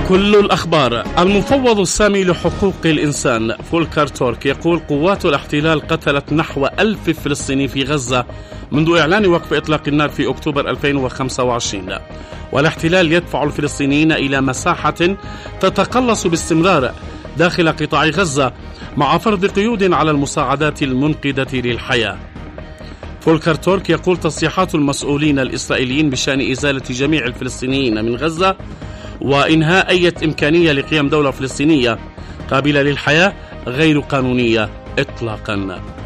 كل الأخبار. المفوض السامي لحقوق الإنسان فولكر تورك يقول قوات الاحتلال قتلت نحو 1000 فلسطيني في غزة منذ إعلان وقف إطلاق النار في أكتوبر 2025، والاحتلال يدفع الفلسطينيين إلى مساحة تتقلص باستمرار داخل قطاع غزة مع فرض قيود على المساعدات المنقذة للحياة. فولكر تورك يقول تصريحات المسؤولين الإسرائيليين بشأن إزالة جميع الفلسطينيين من غزة وإنهاء أي إمكانية لقيام دولة فلسطينية قابلة للحياة غير قانونية إطلاقا.